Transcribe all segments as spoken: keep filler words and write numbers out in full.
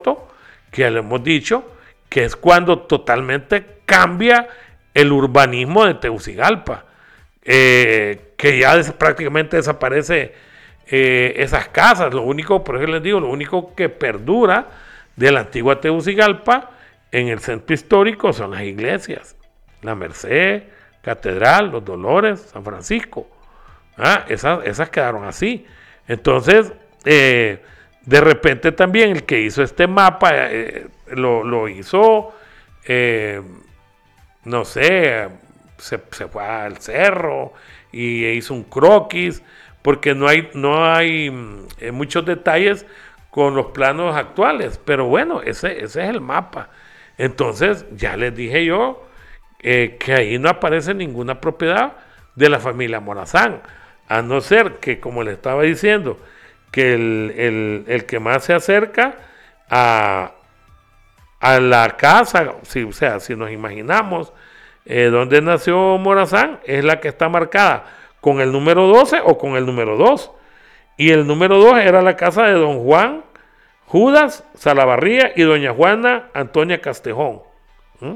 que le hemos dicho que es cuando totalmente cambia el urbanismo de Tegucigalpa, eh, que ya des, prácticamente desaparece eh, esas casas. Lo único, por eso les digo, lo único que perdura de la antigua Tegucigalpa en el centro histórico son las iglesias, la Merced, Catedral, Los Dolores, San Francisco. Ah, esas, esas quedaron así. Entonces, eh, de repente también el que hizo este mapa eh, lo, lo hizo, eh, no sé, se, se fue al cerro y hizo un croquis, porque no hay, no hay eh, muchos detalles con los planos actuales, pero bueno, ese, ese es el mapa. Entonces, ya les dije yo eh, que ahí no aparece ninguna propiedad de la familia Morazán, a no ser que, como le estaba diciendo, que el, el, el que más se acerca a, a la casa, si, o sea, si nos imaginamos eh, dónde nació Morazán, es la que está marcada con el número doce o con el número dos. Y el número dos era la casa de don Juan Judas Salavarría y doña Juana Antonia Castejón. ¿Mm?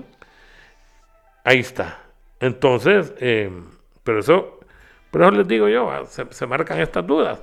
Ahí está. Entonces, eh, pero eso, pero eso les digo yo, se, se marcan estas dudas.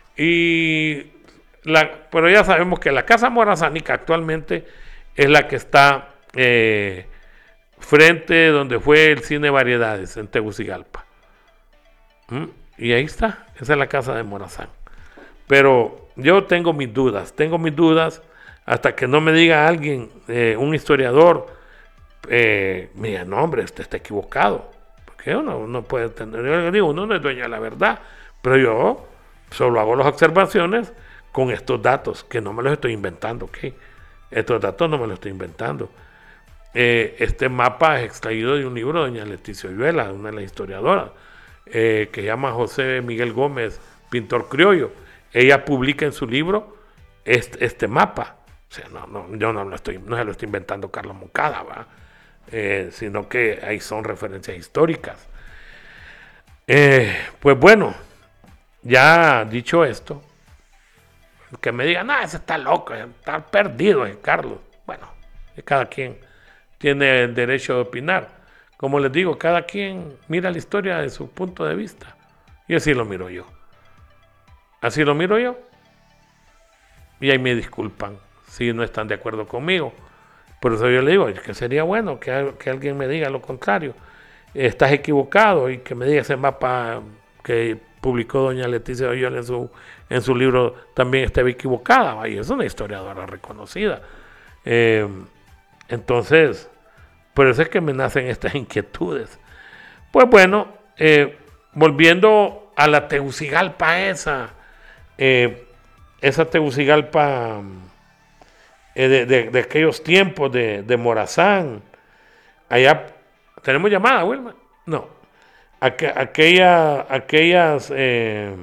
Y la, pero ya sabemos que la casa morazánica actualmente es la que está eh, frente donde fue el cine Variedades en Tegucigalpa. ¿Mm? Y ahí está, esa es la casa de Morazán. Pero yo tengo mis dudas, tengo mis dudas hasta que no me diga alguien, eh, un historiador, eh, me diga, no hombre, este está equivocado. Porque uno no puede tener, yo digo, uno no es dueño de la verdad, pero yo solo hago las observaciones con estos datos, que no me los estoy inventando, ¿ok? Estos datos no me los estoy inventando. Eh, este mapa es extraído de un libro de doña Leticia Oyuela, una de las historiadoras, eh, que se llama José Miguel Gómez, pintor criollo. Ella publica en su libro este, este mapa. O sea, no, no, yo no, lo estoy, no se lo estoy inventando Carlos Moncada, ¿va? Eh, sino que ahí son referencias históricas. Eh, pues bueno, ya dicho esto, que me digan, no, ese está loco, está perdido, eh, Carlos. Bueno, cada quien tiene el derecho de opinar. Como les digo, cada quien mira la historia de su punto de vista. Y así lo miro yo. Así lo miro yo. Y ahí me disculpan si no están de acuerdo conmigo. Por eso yo le digo que sería bueno que, que alguien me diga lo contrario. Estás equivocado, y que me diga ese mapa que publicó doña Leticia Oyuela en su, en su libro también estaba equivocada. Y es una historiadora reconocida. Eh, entonces, por eso es que me nacen estas inquietudes. Pues bueno, eh, volviendo a la Tegucigalpa esa, eh, esa Tegucigalpa eh, de, de, de aquellos tiempos de, de Morazán, allá, ¿tenemos llamada, Wilma? No, Aqu aquella, aquellas eh,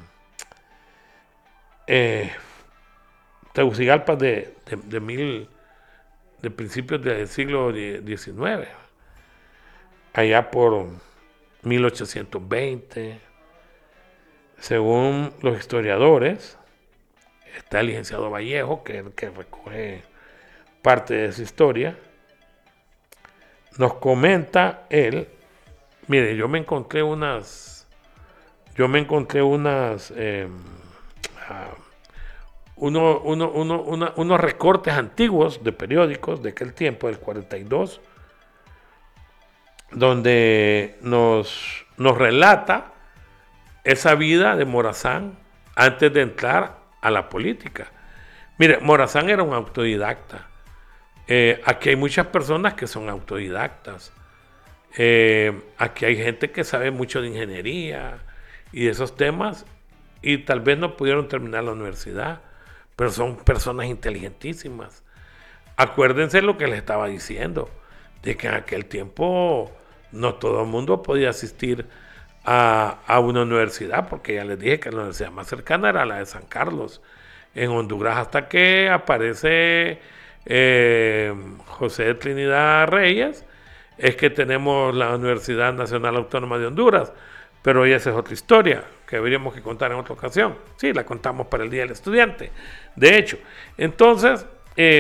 eh, Tegucigalpas de, de, de mil, de principios del siglo diecinueve, allá por mil ochocientos veinte, según los historiadores, está el licenciado Vallejo, que, que recoge parte de esa historia, nos comenta él, mire, yo me encontré unas, yo me encontré unas, eh, uh, uno, uno, uno, una, unos recortes antiguos de periódicos de aquel tiempo, del cuarenta y dos, donde nos, nos relata esa vida de Morazán antes de entrar a la política. Mire, Morazán era un autodidacta. Eh, aquí hay muchas personas que son autodidactas. Eh, aquí hay gente que sabe mucho de ingeniería y de esos temas, y tal vez no pudieron terminar la universidad, pero son personas inteligentísimas. Acuérdense lo que les estaba diciendo, de que en aquel tiempo no todo el mundo podía asistir a, a una universidad, porque ya les dije que la universidad más cercana era la de San Carlos, en Honduras, hasta que aparece eh, José de Trinidad Reyes, es que tenemos la Universidad Nacional Autónoma de Honduras, pero esa es otra historia que deberíamos que contar en otra ocasión. Sí, la contamos para el Día del Estudiante, de hecho. Entonces,